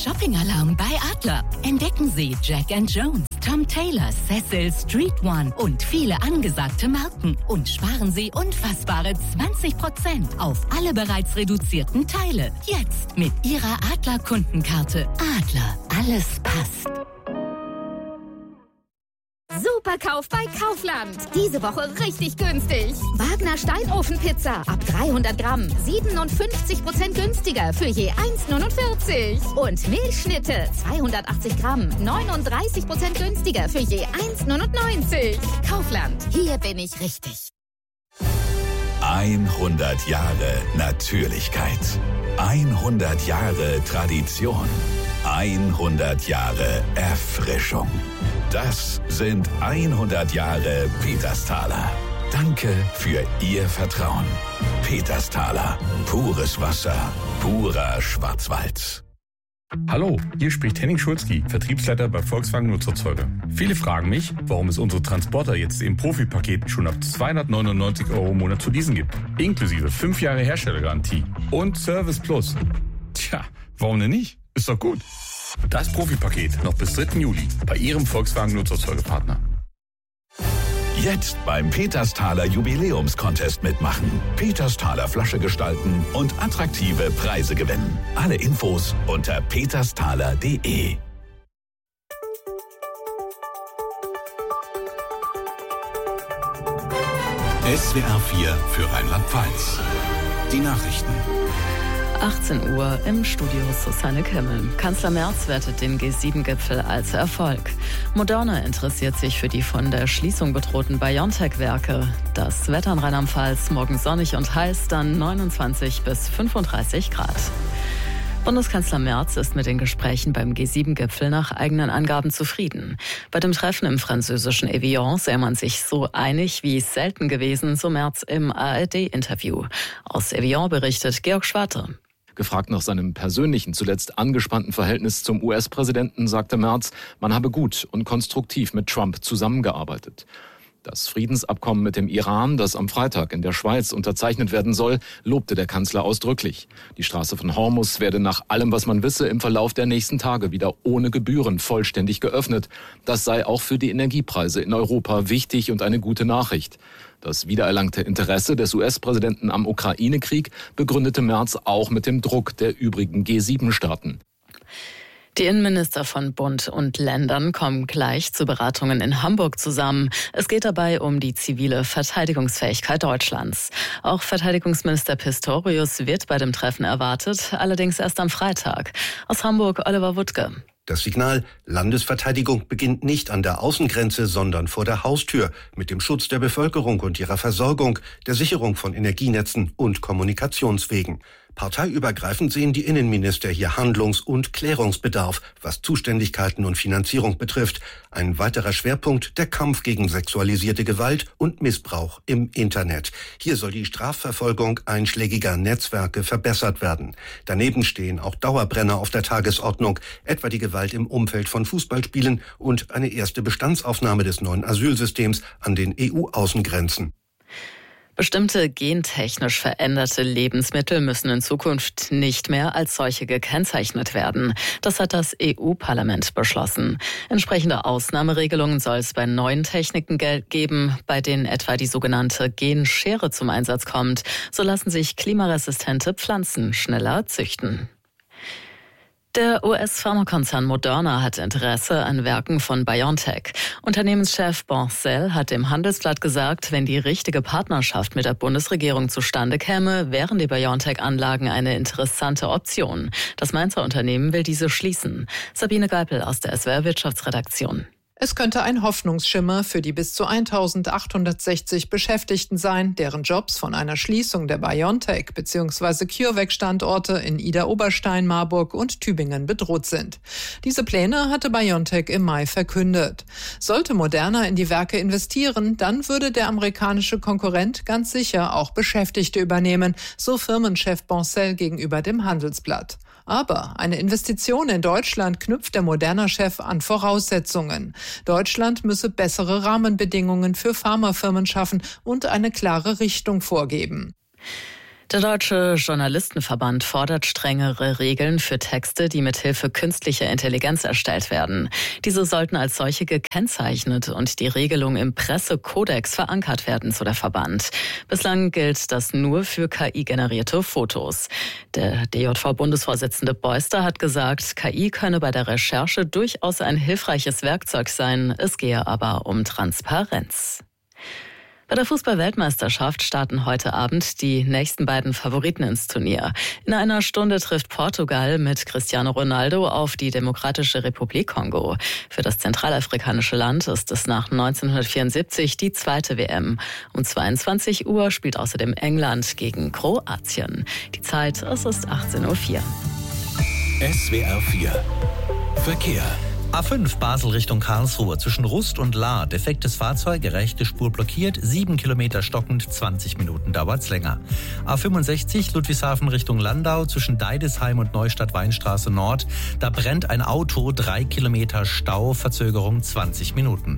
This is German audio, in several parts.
Shopping-Alarm bei Adler. Entdecken Sie Jack & Jones, Tom Taylor, Cecil, Street One und viele angesagte Marken. Und sparen Sie unfassbare 20% auf alle bereits reduzierten Teile. Jetzt mit Ihrer Adler-Kundenkarte. Adler, alles passt. Superkauf bei Kaufland. Diese Woche richtig günstig. Wagner Steinofenpizza ab 300 Gramm. 57% günstiger für je 1,49. Und Milchschnitte 280 Gramm. 39% günstiger für je 1,99. Kaufland. Hier bin ich richtig. 100 Jahre Natürlichkeit. 100 Jahre Tradition. 100 Jahre Erfrischung. Das sind 100 Jahre Petersthaler. Danke für Ihr Vertrauen. Petersthaler. Pures Wasser. Purer Schwarzwald. Hallo, hier spricht Henning Schulzki, Vertriebsleiter bei Volkswagen Nutzerzeuger. Viele fragen mich, warum es unsere Transporter jetzt im Profipaket schon ab 299 € im Monat zu leasen gibt. Inklusive 5 Jahre Herstellergarantie und Service Plus. Tja, warum denn nicht? Ist doch gut. Das Profipaket noch bis 3. Juli bei Ihrem Volkswagen Nutzerzeugerpartner. Jetzt beim Petersthaler Jubiläumscontest mitmachen. Petersthaler Flasche gestalten und attraktive Preise gewinnen. Alle Infos unter petersthaler.de. SWR 4 für Rheinland-Pfalz. Die Nachrichten. 18 Uhr im Studio Susanne Kimmel. Kanzler Merz wertet den G7-Gipfel als Erfolg. Moderna interessiert sich für die von der Schließung bedrohten BioNTech-Werke. Das Wetter in Rheinland-Pfalz morgen sonnig und heiß, dann 29 bis 35 Grad. Bundeskanzler Merz ist mit den Gesprächen beim G7-Gipfel nach eigenen Angaben zufrieden. Bei dem Treffen im französischen Evian sei man sich so einig wie selten gewesen, so Merz im ARD-Interview. Aus Evian berichtet Georg Schwarte. Gefragt nach seinem persönlichen, zuletzt angespannten Verhältnis zum US-Präsidenten, sagte Merz, man habe gut und konstruktiv mit Trump zusammengearbeitet. Das Friedensabkommen mit dem Iran, das am Freitag in der Schweiz unterzeichnet werden soll, lobte der Kanzler ausdrücklich. Die Straße von Hormuz werde nach allem, was man wisse, im Verlauf der nächsten Tage wieder ohne Gebühren vollständig geöffnet. Das sei auch für die Energiepreise in Europa wichtig und eine gute Nachricht. Das wiedererlangte Interesse des US-Präsidenten am Ukraine-Krieg begründete Merz auch mit dem Druck der übrigen G7-Staaten. Die Innenminister von Bund und Ländern kommen gleich zu Beratungen in Hamburg zusammen. Es geht dabei um die zivile Verteidigungsfähigkeit Deutschlands. Auch Verteidigungsminister Pistorius wird bei dem Treffen erwartet, allerdings erst am Freitag. Aus Hamburg Oliver Wuttke. Das Signal, Landesverteidigung beginnt nicht an der Außengrenze, sondern vor der Haustür mit dem Schutz der Bevölkerung und ihrer Versorgung, der Sicherung von Energienetzen und Kommunikationswegen. Parteiübergreifend sehen die Innenminister hier Handlungs- und Klärungsbedarf, was Zuständigkeiten und Finanzierung betrifft. Ein weiterer Schwerpunkt, der Kampf gegen sexualisierte Gewalt und Missbrauch im Internet. Hier soll die Strafverfolgung einschlägiger Netzwerke verbessert werden. Daneben stehen auch Dauerbrenner auf der Tagesordnung, etwa die Gewalt im Umfeld von Fußballspielen und eine erste Bestandsaufnahme des neuen Asylsystems an den EU-Außengrenzen. Bestimmte gentechnisch veränderte Lebensmittel müssen in Zukunft nicht mehr als solche gekennzeichnet werden. Das hat das EU-Parlament beschlossen. Entsprechende Ausnahmeregelungen soll es bei neuen Techniken geben, bei denen etwa die sogenannte Genschere zum Einsatz kommt. So lassen sich klimaresistente Pflanzen schneller züchten. Der US-Pharmakonzern Moderna hat Interesse an Werken von BioNTech. Unternehmenschef Boncel hat dem Handelsblatt gesagt, wenn die richtige Partnerschaft mit der Bundesregierung zustande käme, wären die BioNTech-Anlagen eine interessante Option. Das Mainzer Unternehmen will diese schließen. Sabine Geipel aus der SWR-Wirtschaftsredaktion. Es könnte ein Hoffnungsschimmer für die bis zu 1860 Beschäftigten sein, deren Jobs von einer Schließung der BioNTech bzw. CureVac-Standorte in Idar-Oberstein, Marburg und Tübingen bedroht sind. Diese Pläne hatte BioNTech im Mai verkündet. Sollte Moderna in die Werke investieren, dann würde der amerikanische Konkurrent ganz sicher auch Beschäftigte übernehmen, so Firmenchef Boncel gegenüber dem Handelsblatt. Aber eine Investition in Deutschland knüpft der Moderna-Chef an Voraussetzungen. Deutschland müsse bessere Rahmenbedingungen für Pharmafirmen schaffen und eine klare Richtung vorgeben. Der Deutsche Journalistenverband fordert strengere Regeln für Texte, die mithilfe künstlicher Intelligenz erstellt werden. Diese sollten als solche gekennzeichnet und die Regelung im Pressekodex verankert werden, so der Verband. Bislang gilt das nur für KI-generierte Fotos. Der DJV-Bundesvorsitzende Beuster hat gesagt, KI könne bei der Recherche durchaus ein hilfreiches Werkzeug sein. Es gehe aber um Transparenz. Bei der Fußball-Weltmeisterschaft starten heute Abend die nächsten beiden Favoriten ins Turnier. In einer Stunde trifft Portugal mit Cristiano Ronaldo auf die Demokratische Republik Kongo. Für das zentralafrikanische Land ist es nach 1974 die zweite WM. Um 22 Uhr spielt außerdem England gegen Kroatien. Die Zeit, es ist 18:04 Uhr. SWR 4 Verkehr. A5 Basel Richtung Karlsruhe zwischen Rust und Lahr. Defektes Fahrzeug, rechte Spur blockiert, 7 Kilometer stockend, 20 Minuten dauert's länger. A65 Ludwigshafen Richtung Landau zwischen Deidesheim und Neustadt-Weinstraße Nord. Da brennt ein Auto, 3 Kilometer Stau, Verzögerung 20 Minuten.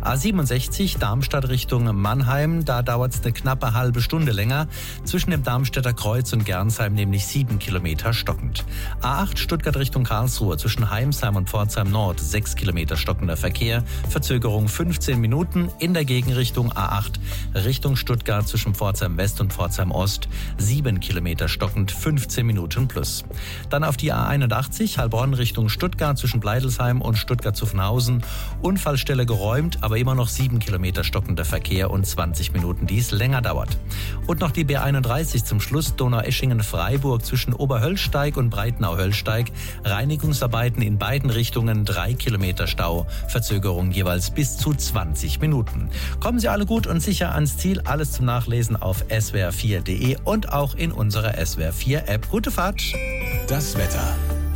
A67 Darmstadt Richtung Mannheim, da dauert's eine knappe halbe Stunde länger. Zwischen dem Darmstädter Kreuz und Gernsheim nämlich 7 Kilometer stockend. A8 Stuttgart Richtung Karlsruhe zwischen Heimsheim und Pforzheim Nord. 6 Kilometer stockender Verkehr, Verzögerung 15 Minuten, in der Gegenrichtung A8 Richtung Stuttgart zwischen Pforzheim West und Pforzheim Ost, 7 Kilometer stockend, 15 Minuten plus. Dann auf die A81 Heilbronn Richtung Stuttgart zwischen Bleidelsheim und Stuttgart-Zuffenhausen, Unfallstelle geräumt, aber immer noch 7 Kilometer stockender Verkehr und 20 Minuten, die es länger dauert. Und noch die B31 zum Schluss Donaueschingen-Freiburg zwischen Oberhöllsteig und Breitenau-Höllsteig, Reinigungsarbeiten in beiden Richtungen, 3 Kilometer Stau, Verzögerung jeweils bis zu 20 Minuten. Kommen Sie alle gut und sicher ans Ziel. Alles zum Nachlesen auf swr4.de und auch in unserer SWR4-App. Gute Fahrt! Das Wetter.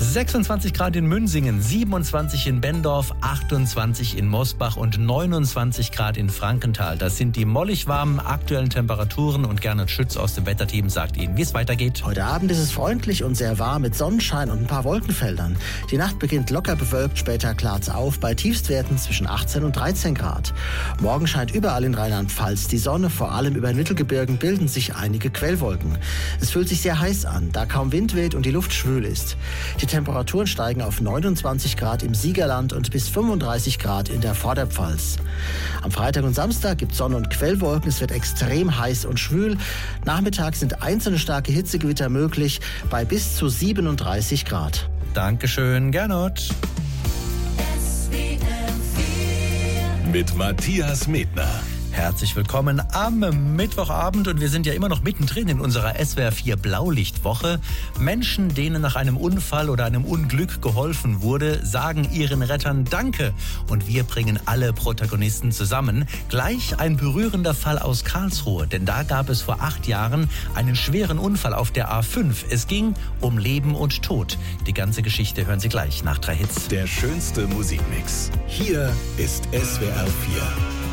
26 Grad in Münsingen, 27 in Bendorf, 28 in Mosbach und 29 Grad in Frankenthal. Das sind die mollig warmen aktuellen Temperaturen und Gernot Schütz aus dem Wetterteam sagt Ihnen, wie es weitergeht. Heute Abend ist es freundlich und sehr warm mit Sonnenschein und ein paar Wolkenfeldern. Die Nacht beginnt locker bewölkt, später klart's auf bei Tiefstwerten zwischen 18 und 13 Grad. Morgen scheint überall in Rheinland-Pfalz die Sonne, vor allem über den Mittelgebirgen bilden sich einige Quellwolken. Es fühlt sich sehr heiß an, da kaum Wind weht und die Luft schwül ist. Die Temperaturen steigen auf 29 Grad im Siegerland und bis 35 Grad in der Vorderpfalz. Am Freitag und Samstag gibt es Sonne- und Quellwolken. Es wird extrem heiß und schwül. Nachmittags sind einzelne starke Hitzegewitter möglich bei bis zu 37 Grad. Dankeschön, Gernot. Mit Matthias Medner. Herzlich willkommen am Mittwochabend und wir sind ja immer noch mittendrin in unserer SWR4 Blaulichtwoche. Menschen, denen nach einem Unfall oder einem Unglück geholfen wurde, sagen ihren Rettern Danke. Und wir bringen alle Protagonisten zusammen. Gleich ein berührender Fall aus Karlsruhe, denn da gab es vor 8 Jahren einen schweren Unfall auf der A5. Es ging um Leben und Tod. Die ganze Geschichte hören Sie gleich nach 3 Hits. Der schönste Musikmix. Hier ist SWR4.